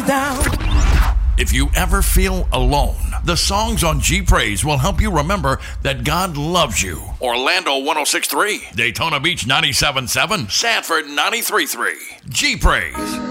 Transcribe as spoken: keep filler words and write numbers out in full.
down. If you ever feel alone, the songs on G Praise will help you remember that God loves you. Orlando one oh six point three, Daytona Beach ninety-seven point seven, Sanford ninety-three point three. G Praise.